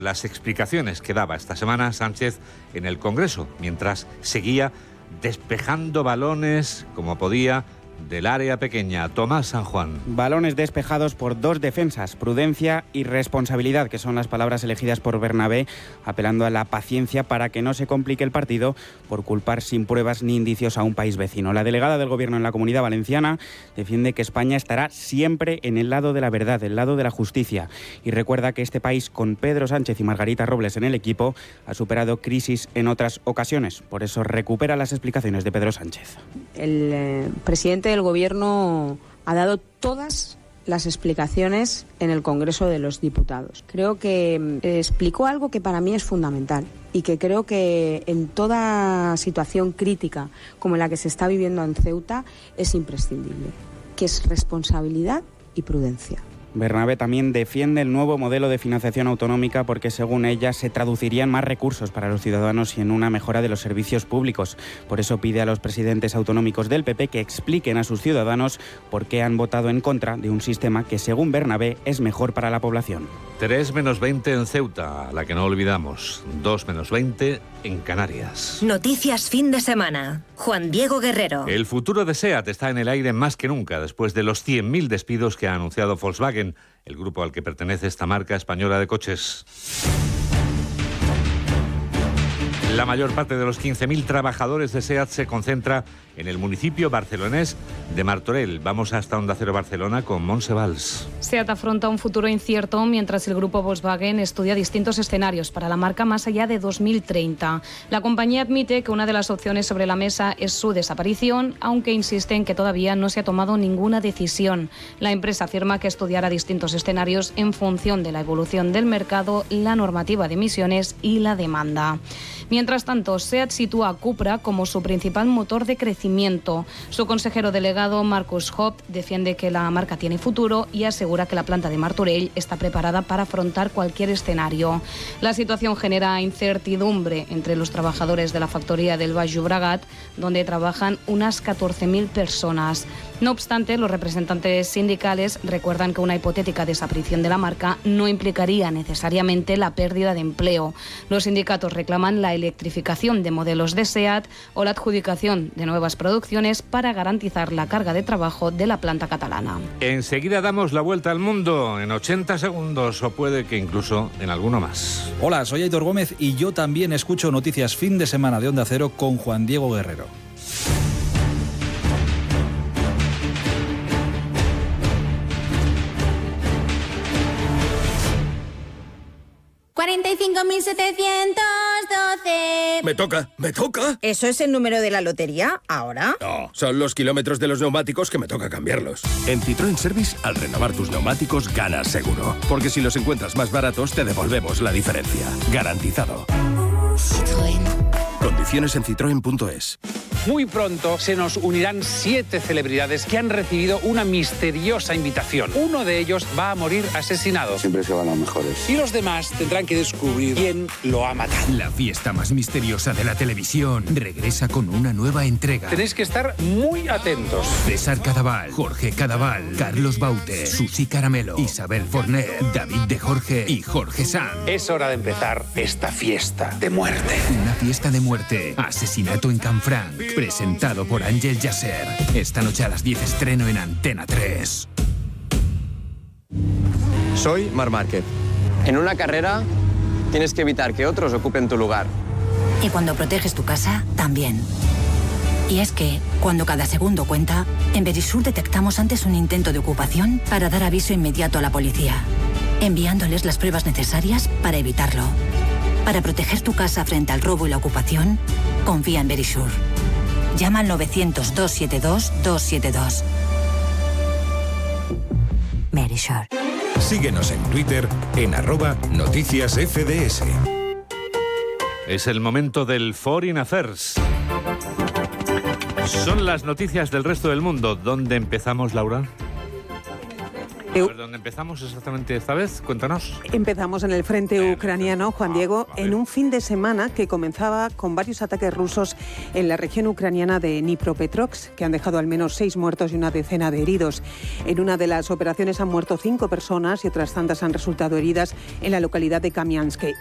las explicaciones que daba esta semana Sánchez en el Congreso, mientras seguía despejando balones como podía del área pequeña. Tomás San Juan. Balones despejados por dos defensas, prudencia y responsabilidad, que son las palabras elegidas por Bernabé, apelando a la paciencia para que no se complique el partido por culpar sin pruebas ni indicios a un país vecino. La delegada del Gobierno en la Comunidad Valenciana defiende que España estará siempre en el lado de la verdad, el lado de la justicia, y recuerda que este país, con Pedro Sánchez y Margarita Robles en el equipo, ha superado crisis en otras ocasiones. Por eso recupera las explicaciones de Pedro Sánchez. El presidente del Gobierno ha dado todas las explicaciones en el Congreso de los Diputados. Creo que explicó algo que para mí es fundamental y que creo que en toda situación crítica como la que se está viviendo en Ceuta es imprescindible, que es responsabilidad y prudencia. Bernabé también defiende el nuevo modelo de financiación autonómica porque, según ella, se traducirían más recursos para los ciudadanos y en una mejora de los servicios públicos. Por eso pide a los presidentes autonómicos del PP que expliquen a sus ciudadanos por qué han votado en contra de un sistema que, según Bernabé, es mejor para la población. 3-20 en Ceuta, a la que no olvidamos. 2-20 en Canarias. Noticias fin de semana. Juan Diego Guerrero. El futuro de SEAT está en el aire más que nunca después de los 100.000 despidos que ha anunciado Volkswagen, el grupo al que pertenece esta marca española de coches. La mayor parte de los 15.000 trabajadores de SEAT se concentra en el municipio barcelonés de Martorell. Vamos hasta Onda Cero Barcelona con Montse Valls. SEAT afronta un futuro incierto mientras el grupo Volkswagen estudia distintos escenarios para la marca más allá de 2030. La compañía admite que una de las opciones sobre la mesa es su desaparición, aunque insiste en que todavía no se ha tomado ninguna decisión. La empresa afirma que estudiará distintos escenarios en función de la evolución del mercado, la normativa de emisiones y la demanda. Mientras tanto, SEAT sitúa a Cupra como su principal motor de crecimiento. Su consejero delegado, Marcus Hopp, defiende que la marca tiene futuro y asegura que la planta de Martorell está preparada para afrontar cualquier escenario. La situación genera incertidumbre entre los trabajadores de la factoría del Baix Llobregat, donde trabajan unas 14.000 personas. No obstante, los representantes sindicales recuerdan que una hipotética desaparición de la marca no implicaría necesariamente la pérdida de empleo. Los sindicatos reclaman la electrificación de modelos de SEAT o la adjudicación de nuevas producciones para garantizar la carga de trabajo de la planta catalana. Enseguida damos la vuelta al mundo en 80 segundos o puede que incluso en alguno más. Hola, soy Aitor Gómez y yo también escucho Noticias Fin de Semana de Onda Cero con Juan Diego Guerrero. $45.712. Me toca. ¿Eso es el número de la lotería ahora? No, son los kilómetros de los neumáticos que me toca cambiarlos. En Citroën Service, al renovar tus neumáticos, ganas seguro. Porque si los encuentras más baratos, te devolvemos la diferencia. Garantizado. Citroën. Condiciones en citroen.es. Muy pronto se nos unirán 7 celebridades que han recibido una misteriosa invitación. Uno de ellos va a morir asesinado. Siempre se van los mejores. Y los demás tendrán que descubrir quién lo ha matado. La fiesta más misteriosa de la televisión regresa con una nueva entrega. Tenéis que estar muy atentos. César Cadaval, Jorge Cadaval, Carlos Baute, Susi Caramelo, Isabel Forner, David de Jorge y Jorge Sanz. Es hora de empezar esta fiesta de muerte. Una fiesta de muerte. Asesinato en Canfranc. Presentado por Ángel Yasser. Esta noche a las 10 estreno en Antena 3. Soy Marc Márquez. En una carrera tienes que evitar que otros ocupen tu lugar. Y cuando proteges tu casa, también. Y es que, cuando cada segundo cuenta, en Verisur detectamos antes un intento de ocupación para dar aviso inmediato a la policía, enviándoles las pruebas necesarias para evitarlo. Para proteger tu casa frente al robo y la ocupación, confía en Verisur. Llama al 900-272-272. Verisur. Síguenos en Twitter en @noticiasfds. Es el momento del Foreign Affairs. Son las noticias del resto del mundo. ¿Dónde empezamos, Laura? A ver, ¿dónde empezamos exactamente esta vez? Cuéntanos. Empezamos en el frente ucraniano, Juan Diego, en un fin de semana que comenzaba con varios ataques rusos en la región ucraniana de Dnipropetrovsk, que han dejado al menos 6 muertos y una decena de heridos. En una de las operaciones han muerto 5 personas y otras tantas han resultado heridas en la localidad de Kamiansk.